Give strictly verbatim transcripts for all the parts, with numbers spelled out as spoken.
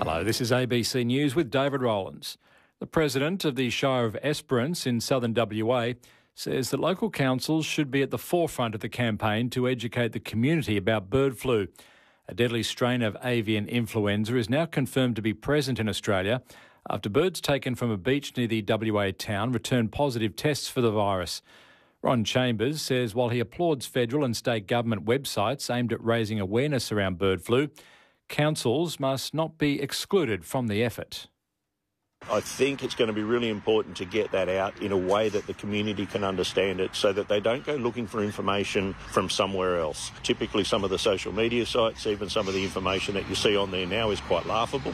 Hello, this is A B C News with David Rowlands. The President of the Shire of Esperance in southern W A says that local councils should be at the forefront of the campaign to educate the community about bird flu. A deadly strain of avian influenza is now confirmed to be present in Australia after birds taken from a beach near the W A town returned positive tests for the virus. Ron Chambers says while he applauds federal and state government websites aimed at raising awareness around bird flu, councils must not be excluded from the effort. I think it's going to be really important to get that out in a way that the community can understand it so that they don't go looking for information from somewhere else. Typically some of the social media sites, even some of the information that you see on there now is quite laughable.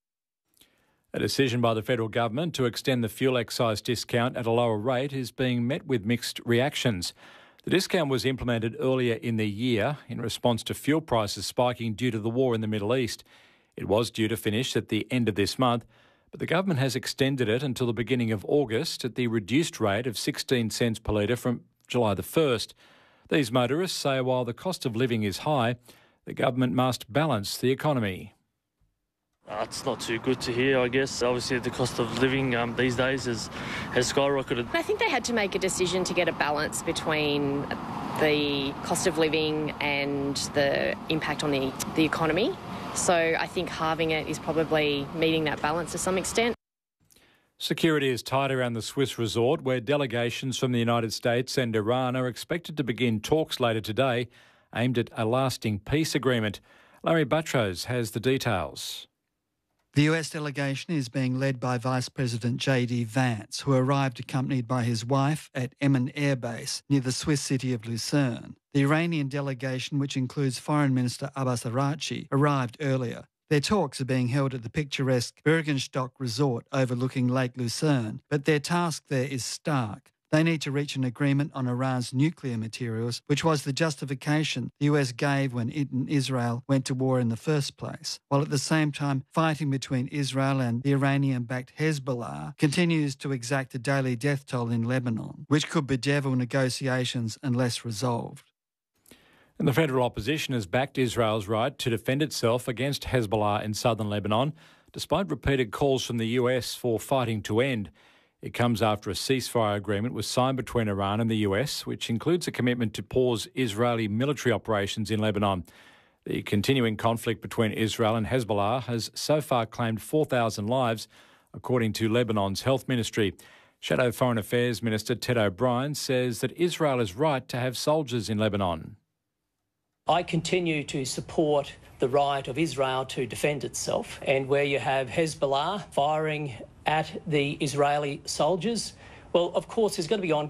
A decision by the federal government to extend the fuel excise discount at a lower rate is being met with mixed reactions. The discount was implemented earlier in the year in response to fuel prices spiking due to the war in the Middle East. It was due to finish at the end of this month, but the government has extended it until the beginning of August at the reduced rate of sixteen cents per litre from July the first. These motorists say while the cost of living is high, the government must balance the economy. Uh, it's not too good to hear, I guess. Obviously, the cost of living um, these days has, has skyrocketed. I think they had to make a decision to get a balance between the cost of living and the impact on the, the economy. So I think halving it is probably meeting that balance to some extent. Security is tight around the Swiss resort, where delegations from the United States and Iran are expected to begin talks later today aimed at a lasting peace agreement. Larry Buttrose has the details. The U S delegation is being led by Vice President J D Vance, who arrived accompanied by his wife at Emmen Air Base near the Swiss city of Lucerne. The Iranian delegation, which includes Foreign Minister Abbas Araghchi, arrived earlier. Their talks are being held at the picturesque Bürgenstock resort overlooking Lake Lucerne, but their task there is stark. They need to reach an agreement on Iran's nuclear materials, which was the justification the U S gave when it and Israel went to war in the first place, while at the same time fighting between Israel and the Iranian-backed Hezbollah continues to exact a daily death toll in Lebanon, which could bedevil negotiations unless resolved. And the federal opposition has backed Israel's right to defend itself against Hezbollah in southern Lebanon, despite repeated calls from the U S for fighting to end. It comes after a ceasefire agreement was signed between Iran and the U S, which includes a commitment to pause Israeli military operations in Lebanon. The continuing conflict between Israel and Hezbollah has so far claimed four thousand lives, according to Lebanon's health ministry. Shadow Foreign Affairs Minister Ted O'Brien says that Israel is right to have soldiers in Lebanon. I continue to support the right of Israel to defend itself, and where you have Hezbollah firing at the Israeli soldiers, well, of course, there's going to be on